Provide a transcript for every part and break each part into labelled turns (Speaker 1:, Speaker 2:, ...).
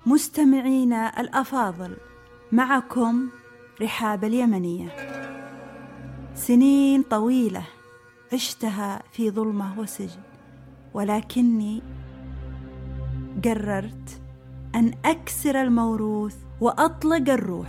Speaker 1: مستمعينا الأفاضل، معكم رحاب اليمنية. سنين طويلة عشتها في ظلمة وسجن، ولكني قررت أن أكسر الموروث وأطلق الروح.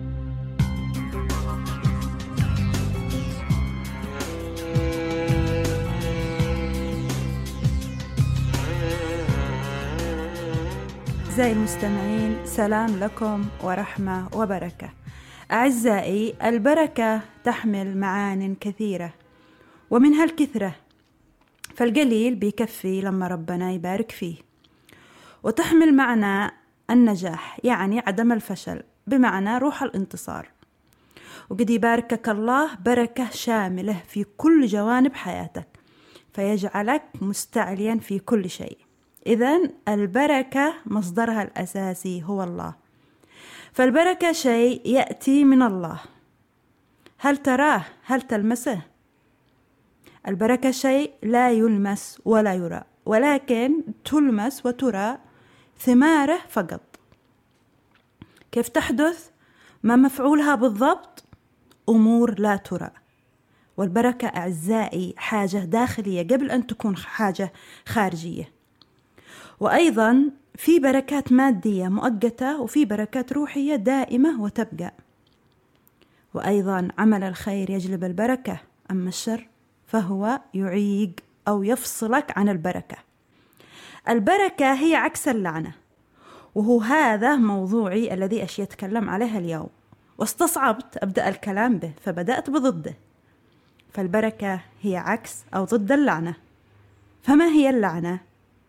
Speaker 1: أعزائي المستمعين، سلام لكم ورحمة وبركة. أعزائي، البركة تحمل معان كثيرة، ومنها الكثرة، فالقليل بيكفي لما ربنا يبارك فيه. وتحمل معنى النجاح، يعني عدم الفشل، بمعنى روح الانتصار. وقد يباركك الله بركة شاملة في كل جوانب حياتك، فيجعلك مستعليا في كل شيء. إذن البركة مصدرها الأساسي هو الله، فالبركة شيء يأتي من الله. هل تراه؟ هل تلمسه؟ البركة شيء لا يلمس ولا يرى، ولكن تلمس وترى ثماره فقط. كيف تحدث؟ ما مفعولها بالضبط؟ أمور لا ترى. والبركة أعزائي حاجة داخلية قبل أن تكون حاجة خارجية. وأيضا في بركات مادية مؤقتة، وفي بركات روحية دائمة وتبقى. وأيضا عمل الخير يجلب البركة، أما الشر فهو يعيق أو يفصلك عن البركة. البركة هي عكس اللعنة، وهو هذا موضوعي الذي أتكلم عليها اليوم. واستصعبت أبدأ الكلام به فبدأت بضده. فالبركة هي عكس أو ضد اللعنة. فما هي اللعنة؟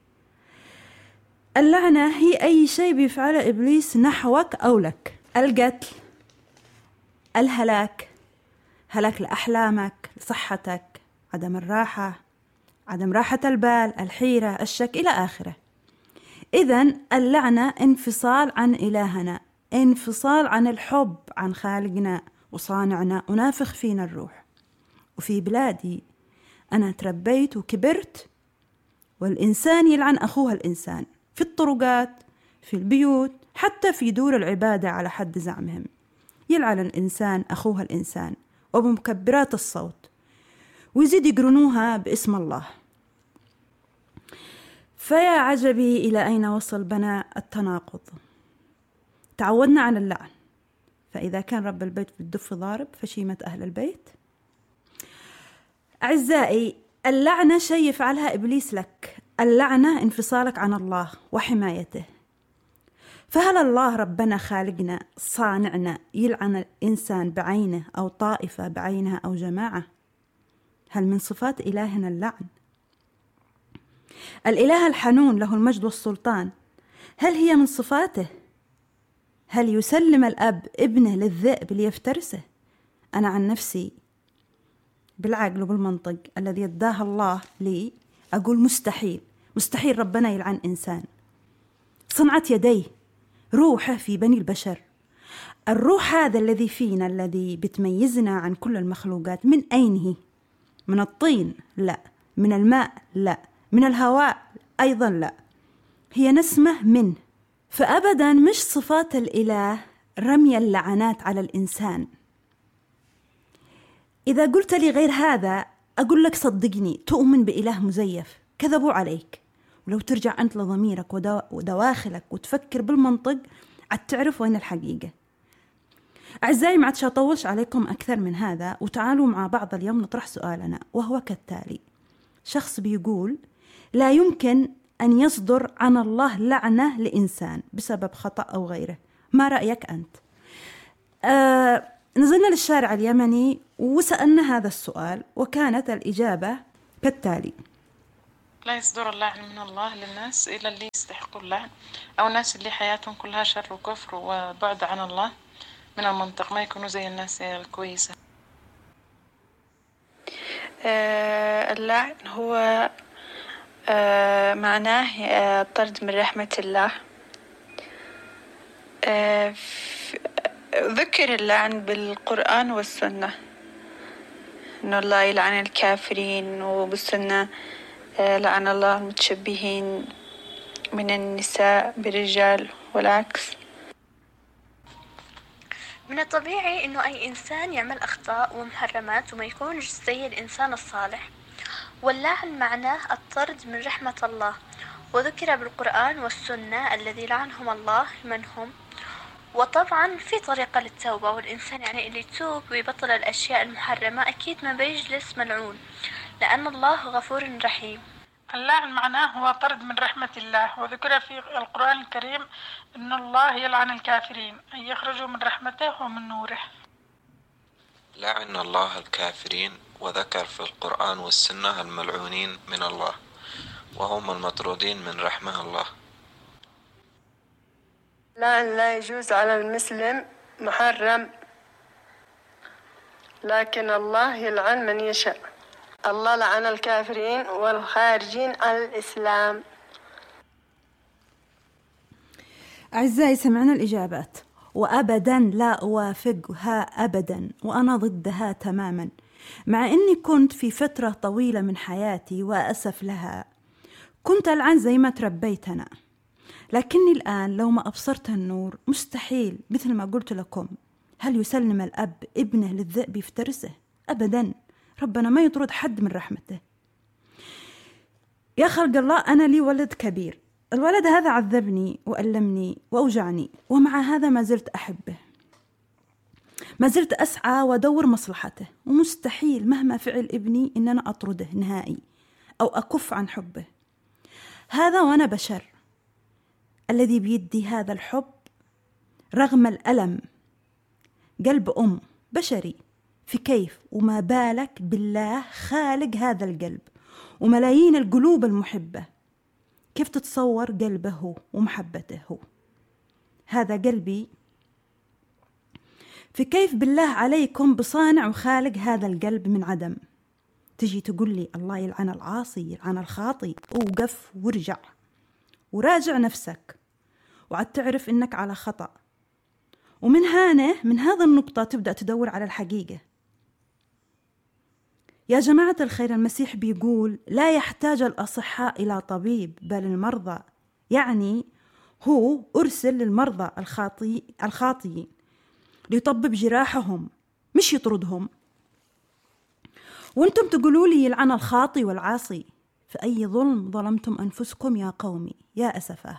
Speaker 1: اللعنة هي أي شيء بيفعله إبليس نحوك أو لك: القتل، الهلاك، هلاك لأحلامك، لصحتك، عدم الراحة، عدم راحة البال، الحيرة، الشك، إلى آخره. إذن اللعنة انفصال عن إلهنا، انفصال عن الحب، عن خالقنا وصانعنا ونافخ فينا الروح. وفي بلادي أنا تربيت وكبرت والإنسان يلعن أخوه الإنسان، في الطرقات، في البيوت، حتى في دور العبادة على حد زعمهم يلعن الإنسان أخوه الإنسان، وبمكبرات الصوت، ويزيد يقرنوها باسم الله. فيا عجبي إلى أين وصل بنا التناقض. تعودنا على اللعن، فإذا كان رب البيت بالدف ضارب فشيمة أهل البيت. أعزائي، اللعنة شيء يفعلها إبليس لك. اللعنة انفصالك عن الله وحمايته. فهل الله ربنا خالقنا صانعنا يلعن الإنسان بعينه أو طائفة بعينها أو جماعة؟ هل من صفات إلهنا اللعن؟ الإله الحنون له المجد والسلطان، هل هي من صفاته؟ هل يسلم الأب ابنه للذئب ليفترسه؟ أنا عن نفسي بالعقل وبالمنطق الذي اداه الله لي أقول مستحيل، مستحيل ربنا يلعن إنسان. صنعة يديه، روحه في بني البشر. الروح هذا الذي فينا، الذي بتميزنا عن كل المخلوقات، من أين هي؟ من الطين؟ لا. من الماء؟ لا. من الهواء؟ أيضا لا. هي نسمة منه. فأبدا مش صفات الإله رمي اللعنات على الإنسان. إذا قلت لي غير هذا أقول لك صدقني تؤمن بإله مزيف، كذبوا عليك. ولو ترجع أنت لضميرك ودواخلك وتفكر بالمنطق تعرف وين الحقيقة. أعزائي، ما عادش أطولش عليكم أكثر من هذا، وتعالوا مع بعض اليوم نطرح سؤالنا، وهو كالتالي. شخص بيقول لا يمكن أن يصدر عن الله لعنة لإنسان بسبب خطأ أو غيره، ما رأيك أنت؟ نزلنا للشارع اليمني وسألنا هذا السؤال، وكانت الإجابة كالتالي:
Speaker 2: لا يصدر اللعن من الله للناس إلا اللي يستحقوا اللعن، أو الناس اللي حياتهم كلها شر وكفر وبعد عن الله. من المنطق ما يكونوا زي الناس الكويسة.
Speaker 3: اللعن هو معناه طرد من رحمة الله. ذكر اللعن بالقرآن والسنة، إن الله يلعن الكافرين، وبالسنة لعن الله المتشبهين من النساء بالرجال والعكس.
Speaker 4: من الطبيعي إنه أي إنسان يعمل أخطاء ومحرمات وما يكونش زي الإنسان الصالح، واللعن معناه الطرد من رحمة الله، وذكر بالقرآن والسنة الذي لعنهم الله من هم. وطبعا في طريقة للتوبة، والإنسان يعني اللي يتوب ويبطل الأشياء المحرمة أكيد ما بيجلس ملعون، لأن الله غفور رحيم.
Speaker 2: اللعن معناه هو طرد من رحمة الله، وذكر في القرآن الكريم أن الله يلعن الكافرين أن يخرجوا من رحمته ومن نوره.
Speaker 5: لعن الله الكافرين، وذكر في القرآن والسنة الملعونين من الله، وهم المطرودين من رحمة الله.
Speaker 6: لعن لا يجوز على المسلم، محرم، لكن الله يلعن من يشاء. الله لعن الكافرين والخارجين عن الإسلام.
Speaker 1: أعزائي سمعنا الإجابات، وأبدا لا أوافقها أبدا، وأنا ضدها تماما، مع أني كنت في فترة طويلة من حياتي وأسف لها كنت ألعن زي ما تربيت أنا، لكني الآن لو ما أبصرت النور مستحيل، مثل ما قلت لكم، هل يسلم الأب ابنه للذئب يفترسه؟ أبدا، ربنا ما يطرد حد من رحمته. يا خلق الله، أنا لي ولد كبير، الولد هذا عذبني وألمني وأوجعني، ومع هذا ما زلت أحبه، ما زلت أسعى وأدور مصلحته، ومستحيل مهما فعل ابني إن أنا أطرده نهائي أو أكف عن حبه. هذا وأنا بشر، الذي بيدي هذا الحب رغم الألم، قلب أم بشري، في كيف وما بالك بالله خالق هذا القلب وملايين القلوب المحبة، كيف تتصور قلبه ومحبته هو؟ هذا قلبي، في كيف بالله عليكم بصانع وخالق هذا القلب من عدم. تجي تقول لي الله يلعن العاصي يلعن الخاطي، اوقف وارجع وراجع نفسك، وعد تعرف إنك على خطأ، ومن هذا النقطة تبدأ تدور على الحقيقة. يا جماعة الخير، المسيح بيقول لا يحتاج الأصحاء إلى طبيب بل المرضى، يعني هو أرسل للمرضى الخاطئين ليطبب جراحهم مش يطردهم. وانتم تقولوا لي يلعن الخاطي والعاصي، فأي ظلم ظلمتم أنفسكم يا قومي، يا أسفاه.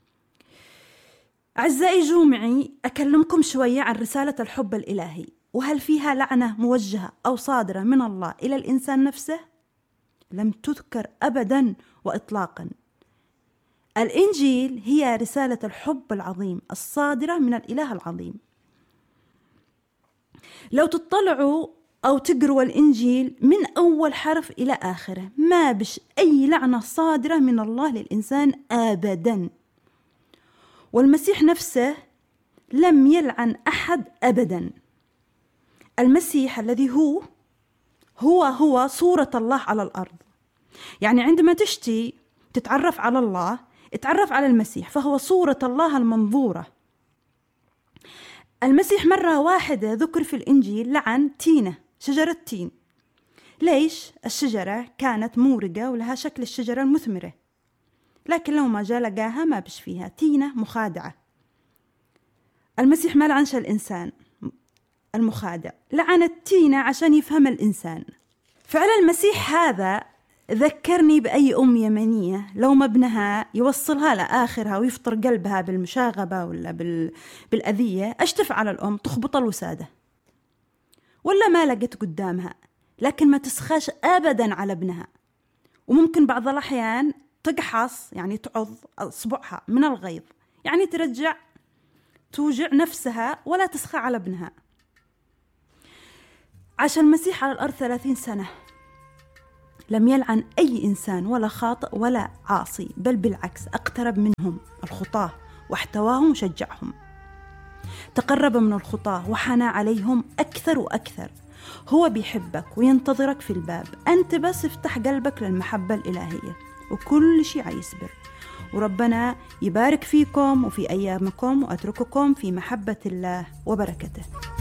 Speaker 1: أعزائي جومعي، أكلمكم شوية عن رسالة الحب الإلهي، وهل فيها لعنة موجهة أو صادرة من الله إلى الإنسان نفسه؟ لم تذكر أبدا وإطلاقا. الإنجيل هي رسالة الحب العظيم الصادرة من الإله العظيم. لو تطلعوا أو تقروا الإنجيل من أول حرف إلى آخره ما بش أي لعنة صادرة من الله للإنسان أبدا، والمسيح نفسه لم يلعن أحد أبدا. المسيح الذي هو صورة الله على الأرض، يعني عندما تشتي تتعرف على الله اتعرف على المسيح، فهو صورة الله المنظورة. المسيح مرة واحدة ذكر في الإنجيل لعن تينة، شجرة تين. ليش؟ الشجرة كانت مورقة ولها شكل الشجرة المثمرة، لكن لو ما جاء لقاها ما بش فيها، تينة مخادعة. المسيح ما لعنش الإنسان المخادع، لعن التينة عشان يفهم الإنسان. فعلا المسيح هذا ذكرني بأي أم يمنية لو ما ابنها يوصلها لآخرها ويفطر قلبها بالمشاغبة ولا بالأذية، ايش تفعل الأم؟ تخبط الوسادة ولا ما لقيت قدامها، لكن ما تسخاش أبدا على ابنها، وممكن بعض الأحيان تقحص، يعني تعض أصبعها من الغيظ، يعني ترجع توجع نفسها ولا تسخى على ابنها. عاش المسيح على الأرض 30 سنة، لم يلعن أي إنسان ولا خاطئ ولا عاصي، بل بالعكس اقترب منهم الخطاة واحتواهم وشجعهم، تقرب من الخطاة وحنى عليهم أكثر وأكثر. هو بيحبك وينتظرك في الباب، أنت بس افتح قلبك للمحبة الإلهية وكل شيء هيصبر. وربنا يبارك فيكم وفي أيامكم، وأترككم في محبة الله وبركته.